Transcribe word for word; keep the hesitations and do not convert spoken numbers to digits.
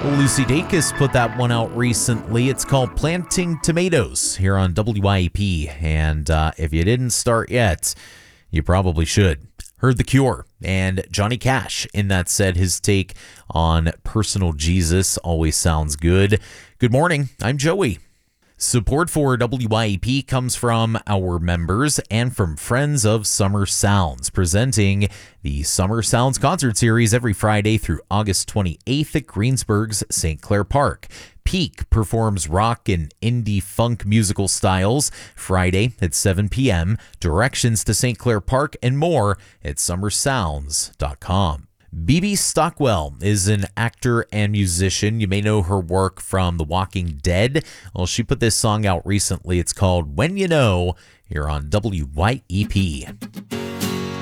Lucy Dacus put that one out recently. It's called Planting Tomatoes here on W I E P. And uh, if you didn't start yet, you probably should. Heard The Cure and Johnny Cash in that said his take on personal Jesus always sounds good. Good morning. I'm Joey. Support for W I E P comes from our members and from Friends of Summer Sounds, presenting the Summer Sounds concert series every Friday through August twenty-eighth at Greensburg's Saint Clair Park. Peak performs rock and indie funk musical styles Friday at seven p.m. Directions to Saint Clair Park and more at summer sounds dot com. Bebe Stockwell is an actor and musician. You may know her work from The Walking Dead. Well, she put this song out recently. It's called When You Know, here on W I E P.